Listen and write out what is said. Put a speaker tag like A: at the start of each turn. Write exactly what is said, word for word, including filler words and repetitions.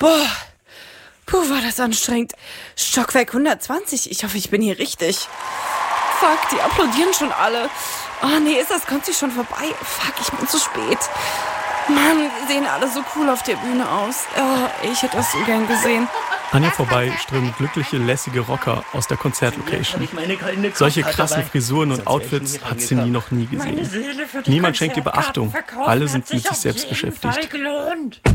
A: Boah, puh, war das anstrengend. Stockwerk hundertzwanzig, ich hoffe, ich bin hier richtig. Fuck, die applaudieren schon alle. Oh nee, ist das Konzert schon vorbei? Fuck, ich bin zu spät. Mann, die sehen alle so cool auf der Bühne aus. Oh, ich hätte das so gern gesehen.
B: An ihr vorbei strömen glückliche, lässige Rocker aus der Konzertlocation. Solche krassen Frisuren und Outfits hat Cindy noch nie gesehen. Niemand schenkt ihr Beachtung. Alle sind mit sich selbst beschäftigt.